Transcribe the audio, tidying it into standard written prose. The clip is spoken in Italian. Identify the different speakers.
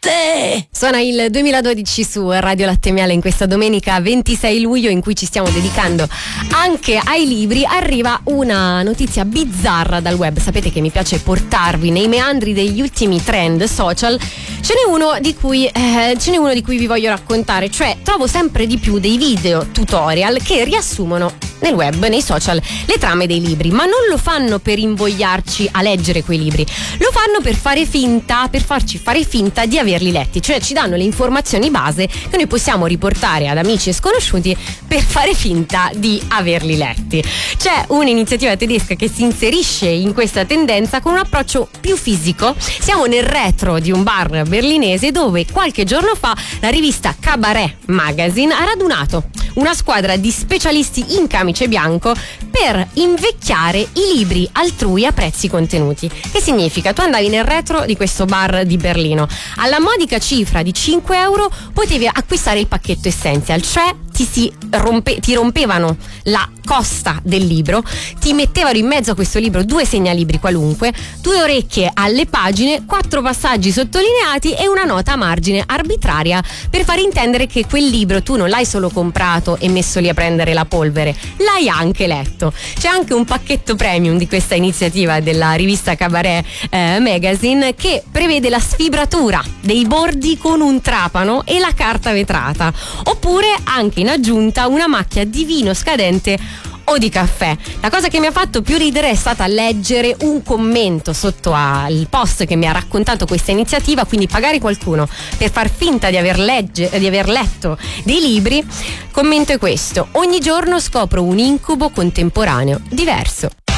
Speaker 1: Latte!
Speaker 2: Suona il 2012 su Radio Latte Miele in questa domenica 26 luglio in cui ci stiamo dedicando anche ai libri. Arriva una notizia bizzarra dal web. Sapete che mi piace portarvi nei meandri degli ultimi trend social. Ce n'è uno di cui vi voglio raccontare, cioè trovo sempre di più dei video tutorial che riassumono nel web, nei social, le trame dei libri, ma non lo fanno per invogliarci a leggere quei libri, lo fanno per farci fare finta di averli letti, cioè ci danno le informazioni base che noi possiamo riportare ad amici e sconosciuti per fare finta di averli letti. C'è un'iniziativa tedesca che si inserisce in questa tendenza con un approccio più fisico. Siamo nel retro di un bar berlinese dove qualche giorno fa la rivista Cabaret Magazine ha radunato una squadra di specialisti in camice bianco per invecchiare i libri altrui a prezzi contenuti. Che significa? Tu andavi nel retro di questo bar di Berlino, alla modica cifra di 5 euro potevi acquistare il pacchetto Essential, cioè ti rompevano la costa del libro, ti mettevano in mezzo a questo libro 2 segnalibri qualunque, 2 orecchie alle pagine, 4 passaggi sottolineati e una nota a margine arbitraria per far intendere che quel libro tu non l'hai solo comprato e messo lì a prendere la polvere, l'hai anche letto. C'è anche un pacchetto premium di questa iniziativa della rivista Cabaret Magazine che prevede la sfibratura dei bordi con un trapano e la carta vetrata, oppure anche in aggiunta una macchia di vino scadente o di caffè. La cosa che mi ha fatto più ridere è stata leggere un commento sotto al post che mi ha raccontato questa iniziativa, quindi pagare qualcuno per far finta di aver letto dei libri. Commento è questo: ogni giorno scopro un incubo contemporaneo diverso.